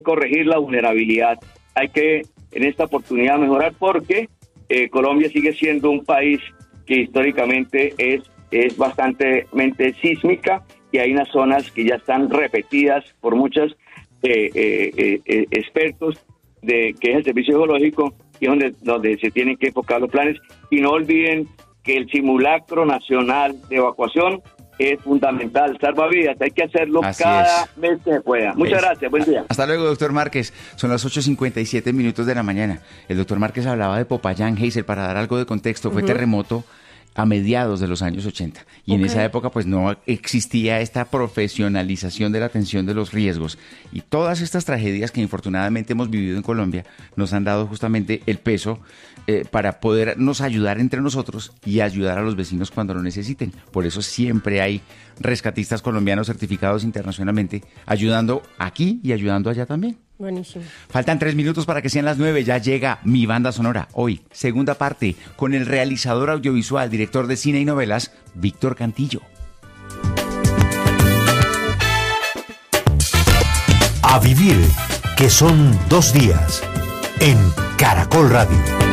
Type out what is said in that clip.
corregir la vulnerabilidad. Hay que en esta oportunidad mejorar porque Colombia sigue siendo un país que históricamente es bastante sísmica y hay unas zonas que ya están repetidas por muchos expertos que es el servicio geológico y donde se tienen que enfocar los planes. Y no olviden que el simulacro nacional de evacuación es fundamental, salva vidas, hay que hacerlo cada vez que se pueda. Muchas gracias, buen día. Hasta luego, doctor Márquez. Son las 8:57 de la mañana. El doctor Márquez hablaba de Popayán, Geisel, para dar algo de contexto. Fue terremoto a mediados de los años 80. Y en esa época pues no existía esta profesionalización de la atención de los riesgos. Y todas estas tragedias que infortunadamente hemos vivido en Colombia nos han dado justamente el peso para podernos ayudar entre nosotros y ayudar a los vecinos cuando lo necesiten. Por eso siempre hay rescatistas colombianos certificados internacionalmente ayudando aquí y ayudando allá también. Buenísimo. Faltan 3 minutos para que sean las 9. Ya llega Mi Banda Sonora. Hoy, segunda parte, con el realizador audiovisual, director de cine y novelas, Víctor Cantillo. A vivir, que son 2 días, en Caracol Radio.